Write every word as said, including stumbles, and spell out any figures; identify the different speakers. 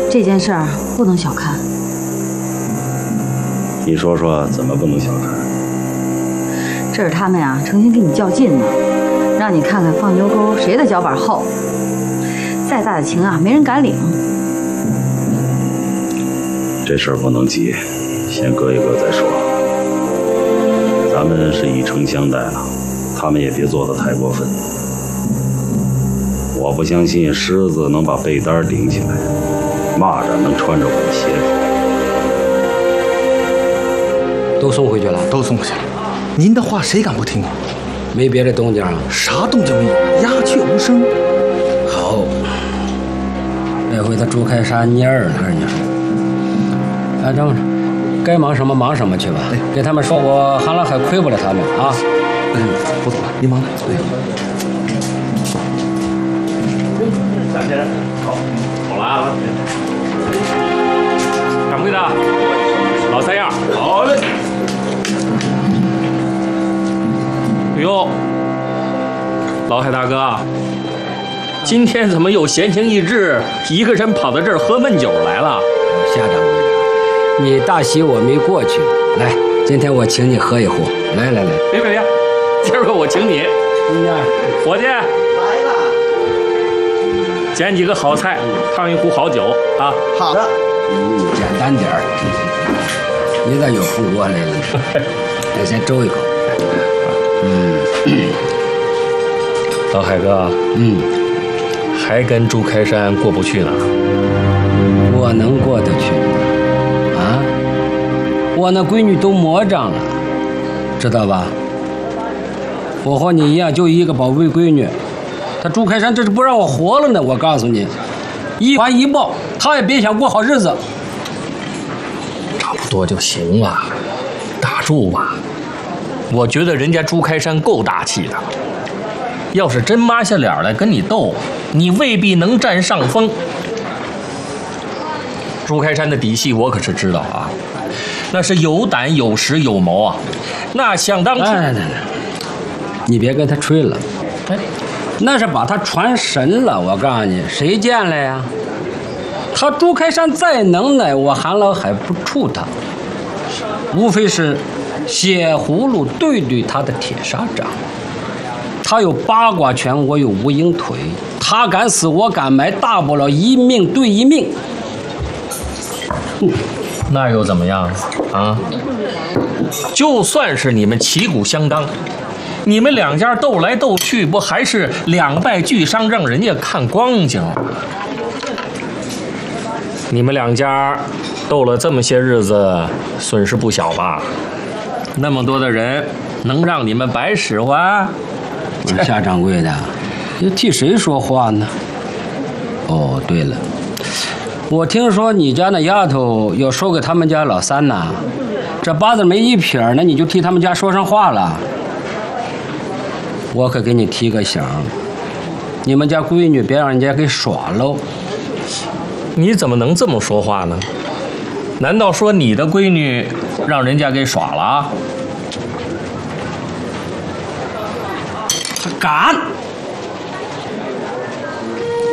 Speaker 1: 这件事儿不能小看。
Speaker 2: 你说说怎么不能小看？
Speaker 1: 这是他们呀，诚心跟你较劲呢，让你看看放牛沟谁的脚板厚。再大的情啊，没人敢领。
Speaker 2: 这事儿不能急，先搁一搁再说。咱们是以诚相待了，他们也别做得太过分。我不相信狮子能把被单顶起来，蚂蚱能穿着我的鞋
Speaker 3: 口。都送回去了？
Speaker 4: 都送回去了。您的话谁敢不听啊？
Speaker 3: 没别的动静啊？
Speaker 4: 啥动静没有，鸦雀无声。
Speaker 3: 好，这回他朱开山蔫儿了，你说。啊，这么着，该忙什么忙什么去吧。哎，给他们说我韩老海亏不了他们啊。
Speaker 4: 嗯，我走了，您忙。对。
Speaker 5: 大先生，好，好了啊。掌柜的，老三样，好嘞。哎呦，老海大哥，今天怎么又闲情逸致，一个人跑到这儿喝闷酒来了？
Speaker 3: 夏掌柜的，你大喜我没过去，来，今天我请你喝一壶。来来来，
Speaker 5: 别别别，今儿个我请你。伙计，来了，捡几个好菜，烫一壶好酒啊。
Speaker 4: 好的。
Speaker 3: 嗯，简单点儿。你咋又冲我来了呢？我先周一口。嗯，
Speaker 5: 老海哥，
Speaker 3: 嗯，
Speaker 5: 还跟朱开山过不去呢。
Speaker 3: 我能过得去啊？我那闺女都魔障了，知道吧？我和你一样，就一个宝贝闺女，他朱开山这是不让我活了呢。我告诉你，一还一报，他也别想过好日子。
Speaker 5: 差不多就行了，打住吧。我觉得人家朱开山够大气的，要是真抹下脸来跟你斗，你未必能占上风。朱开山的底细我可是知道啊，那是有胆有识有谋啊，那想当初。
Speaker 3: 来来来，你别跟他吹了，哎，那是把他传神了。我告诉你，谁见了呀？他朱开山再能耐，我韩老海不怵他，无非是血葫芦对对他的铁砂掌。他有八卦拳，我有无影腿，他敢死我敢埋，大不了一命对一命。
Speaker 5: 嗯，那又怎么样啊？就算是你们旗鼓相当，你们两家斗来斗去，不还是两败俱伤，让人家看光景了？你们两家斗了这么些日子，损失不小吧？那么多的人，能让你们白使唤？
Speaker 3: 夏掌柜的，你替谁说话呢？哦，对了，我听说你家那丫头要收给他们家老三呢，这八字没一撇呢，你就替他们家说上话了。我可给你提个醒，你们家闺女别让人家给耍喽。
Speaker 5: 你怎么能这么说话呢？难道说你的闺女让人家给耍了？
Speaker 3: 他敢！